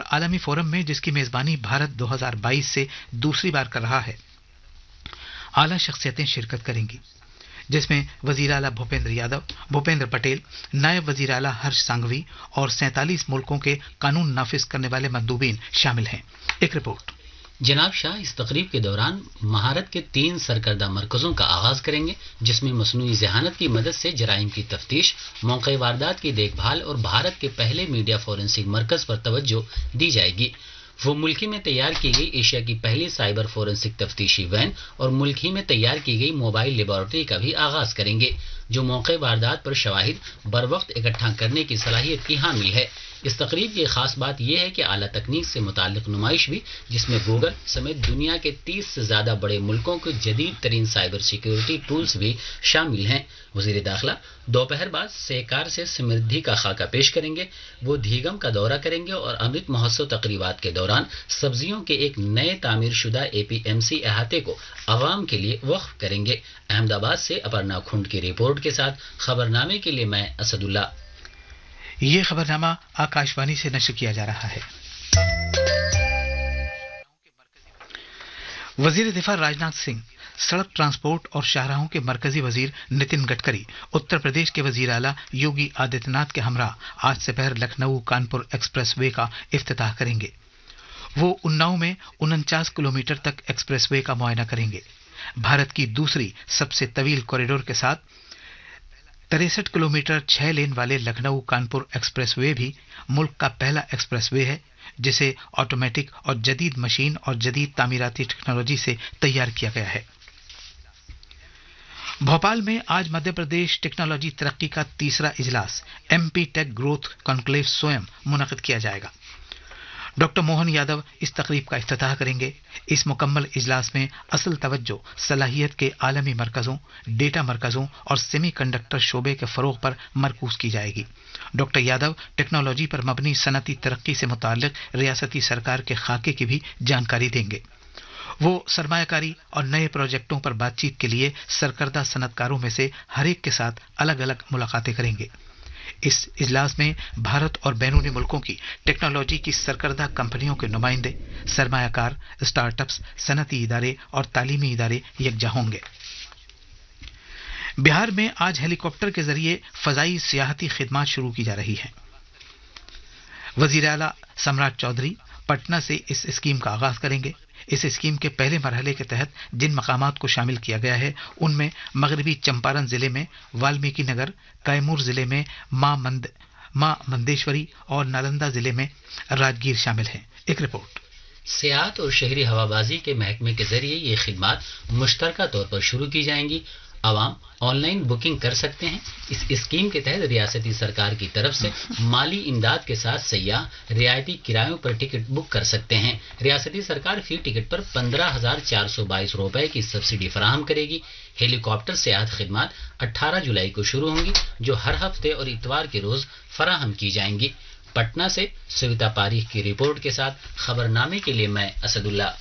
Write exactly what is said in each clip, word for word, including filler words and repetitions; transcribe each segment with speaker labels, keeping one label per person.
Speaker 1: عالمی فورم में जिसकी मेजबानी भारत दो हज़ार बाईस से दूसरी बार कर रहा है, आला शख्सियतें शिरकत करेंगी, जिसमें वजीर आला भूपेंद्र यादव, भूपेंद्र पटेल, नायब वजीर आला हर्ष सांघवी और सैंतालीस मुल्कों के कानून नाफिज करने वाले मंदूबीन शामिल हैं। एक रिपोर्ट।
Speaker 2: जनाब शाह इस तकरीब के दौरान महारत के तीन सरकर्दा मरकजों का आगाज करेंगे, जिसमें मसनूई जहानत की मदद से जराइम की तफ्तीश, मौके वारदात की देखभाल और भारत के पहले मीडिया फोरेंसिक मरकज पर तवज्जो दी जाएगी। वो मुल्क ही में तैयार की गई एशिया की पहली साइबर फोरेंसिक तफ्तीशी वैन और मुल्क ही में तैयार की गई मोबाइल लेबोरेटरी का भी आगाज करेंगे, जो मौके वारदात पर शवाहिद बर वक्त इकट्ठा करने की सलाहियत की हामिल है। इस तकरीब की खास बात यह है कि आला तकनीक से मुताल्लिक नुमाइश भी, जिसमें गूगल समेत दुनिया के तीस से ज्यादा बड़े मुल्कों के जदीद तरीन साइबर सिक्योरिटी टूल्स भी शामिल हैं। वजीर दाखिला दोपहर बाद सेकार से समृद्धि का खाका पेश करेंगे। वो धीगम का दौरा करेंगे और अमृत महोत्सव तकरीबात के दौरान सब्जियों के एक नए तामीर शुदा ए पी एम सी अहाते को अवाम के लिए वक्फ करेंगे। अहमदाबाद से अपर्णा खुंड की रिपोर्ट के साथ खबरनामे के लिए मैं असदुल्ला।
Speaker 1: ये खबरनामा आकाशवाणी से नश्र किया जा रहा है। वजीर दिफा राजनाथ सिंह, सड़क ट्रांसपोर्ट और शाहराहों के मरकजी वजीर नितिन गडकरी, उत्तर प्रदेश के वजीर आला योगी आदित्यनाथ के हमरा आज दोपहर लखनऊ कानपुर एक्सप्रेस वे का इफ्तिताह करेंगे। वो उन्नाव में उनचास किलोमीटर तक एक्सप्रेस वे का मुआयना करेंगे। भारत की दूसरी सबसे तवील कॉरिडोर के साथ तिरसठ किलोमीटर छह लेन वाले लखनऊ कानपुर एक्सप्रेस वे भी मुल्क का पहला एक्सप्रेस वे है, जिसे ऑटोमेटिक और जदीद मशीन और जदीद तामीराती टेक्नोलॉजी से तैयार किया गया है। भोपाल में आज मध्य प्रदेश टेक्नोलॉजी तरक्की का तीसरा इजलास एमपी टेक ग्रोथ कॉन्क्लेव स्वयं मुनक़िद किया जाएगा। डॉक्टर मोहन यादव इस तकरीब का इफ्तिताह करेंगे। इस मुकम्मल इजलास में असल तवज्जो सलाहियत के आलमी मरकजों, डेटा मरकजों और सेमी कंडक्टर शोबे के फरोग पर मरकूज की जाएगी। डॉक्टर यादव टेक्नोलॉजी पर मबनी सनती तरक्की से मुताल्लिक रियासती सरकार के खाके की भी जानकारी देंगे। वो सरमायाकारी और नए प्रोजेक्टों पर बातचीत के लिए सरकर्दा सनतकारों में से हर एक के साथ अलग अलग मुलाकातें करेंगे। इस इजलास में भारत और बैरूनी मुल्कों की टेक्नोलॉजी की सरकर्दा कंपनियों के नुमाइंदे, सरमायाकार, स्टार्टअप्स, सनती इदारे और तालीमी इदारे यकजा होंगे। बिहार में आज हेलीकॉप्टर के जरिए फजाई सियाहती खिदमात शुरू की जा रही हैं। वजीर आला सम्राट चौधरी पटना से इस स्कीम का आगाज करेंगे। इस स्कीम के पहले मरहले के तहत जिन मकामात को शामिल किया गया है उनमें मगरबी चंपारण जिले में वाल्मीकि नगर, कैमूर जिले में मां मंद मां मंदेश्वरी और नालंदा जिले में राजगीर शामिल हैं। एक रिपोर्ट।
Speaker 2: सियाहत और शहरी हवाबाजी के महकमे के जरिए ये खिदमात मुश्तरका तौर पर शुरू की जाएंगी। आवाम ऑनलाइन बुकिंग कर सकते हैं। इस स्कीम के तहत रियासती सरकार की तरफ से माली इमदाद के साथ सयाह रियायती किरायों पर टिकट बुक कर सकते हैं। रियासती सरकार फी टिकट पर पंद्रह हजार चार सौ बाईस रुपए की सब्सिडी फराहम करेगी। हेलीकॉप्टर सेयाहत खिदमात अठारह जुलाई को शुरू होंगी, जो हर हफ्ते और इतवार के रोज फराहम की जाएंगी। पटना से सविता पारीख की रिपोर्ट के साथ खबरनामे के लिए मैं असदुल्ला।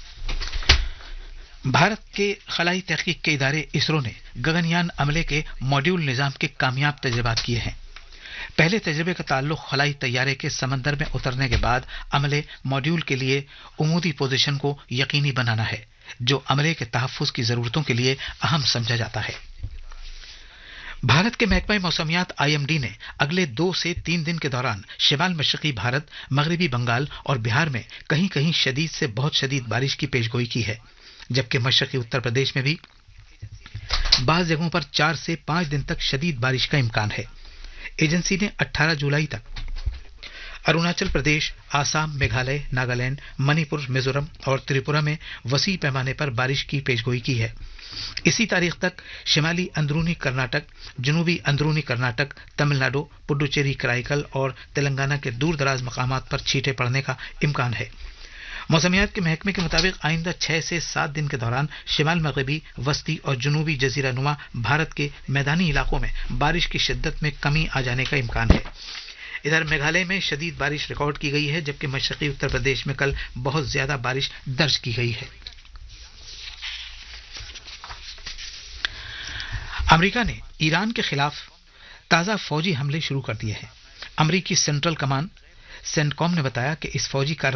Speaker 1: भारत के खलाई तहकीक के इदारे इसरो ने गगनयान अमले के मॉड्यूल निजाम के कामयाब तजर्बात किए हैं। पहले तजर्बे का ताल्लुक खलाई तैयारे के समंदर में उतरने के बाद अमले मॉड्यूल के लिए उमूदी पोजीशन को यकीनी बनाना है, जो अमले के तहफ्फुज की जरूरतों के लिए अहम समझा जाता है। भारत के महकमा मौसमियात आई एम डी ने अगले दो से तीन दिन के दौरान शिमाल मशरकी भारत, मगरबी बंगाल और बिहार में कहीं कहीं शदीद से बहुत शदीद बारिश की पेशगोई की है, जबकि मशरकी उत्तर प्रदेश में भी बाज़ जगहों पर चार से पांच दिन तक शदीद बारिश का इम्कान है। एजेंसी ने अठारह जुलाई तक अरुणाचल प्रदेश, आसाम, मेघालय, नागालैंड, मणिपुर, मिजोरम और त्रिपुरा में वसी पैमाने पर बारिश की पेशगोई की है। इसी तारीख तक शिमाली अंदरूनी कर्नाटक, जनूबी अंदरूनी कर्नाटक, तमिलनाडु, पुडुचेरी, कराईकल और तेलंगाना के दूर दराज मकामात पर छींटे पड़ने का इम्कान है। मौसमियात के महकमे के मुताबिक आइंदा छह से सात दिन के दौरान शिमाल मगरबी, वस्ती और जनूबी जजीरा नुमा भारत के मैदानी इलाकों में बारिश की शिद्दत में कमी आ जाने का इम्कान है। इधर मेघालय में शदीद बारिश रिकॉर्ड की गई है, जबकि मशरकी उत्तर प्रदेश में कल बहुत ज्यादा बारिश दर्ज की गई है। अमेरिका ने ईरान के खिलाफ ताजा फौजी हमले शुरू कर दिए हैं। अमेरिकी सेंट्रल कमांड सेंटकॉम ने बताया कि इस फौजी कार्रवाई